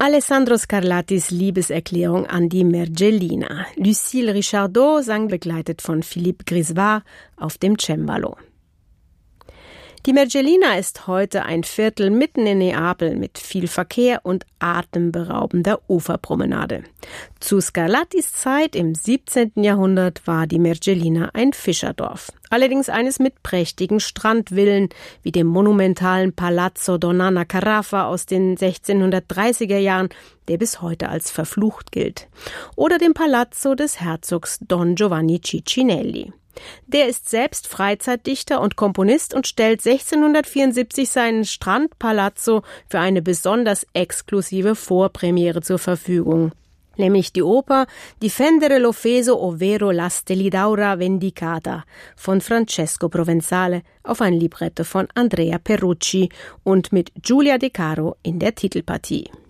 Alessandro Scarlattis Liebeserklärung an die Mergellina. Lucille Richardot sang begleitet von Philippe Grisevard auf dem Cembalo. Die Mergellina ist heute ein Viertel mitten in Neapel mit viel Verkehr und atemberaubender Uferpromenade. Zu Scarlattis Zeit im 17. Jahrhundert war die Mergellina ein Fischerdorf. Allerdings eines mit prächtigen Strandvillen, wie dem monumentalen Palazzo Donnana Carafa aus den 1630er Jahren, der bis heute als verflucht gilt. Oder dem Palazzo des Herzogs Don Giovanni Ciccinelli. Der ist selbst Freizeitdichter und Komponist und stellt 1674 seinen Strandpalazzo für eine besonders exklusive Vorpremiere zur Verfügung. Nämlich die Oper Difendere l'offeso ovvero la Stelidaura vendicata von Francesco Provenzale auf ein Libretto von Andrea Perrucci und mit Giulia De Caro in der Titelpartie.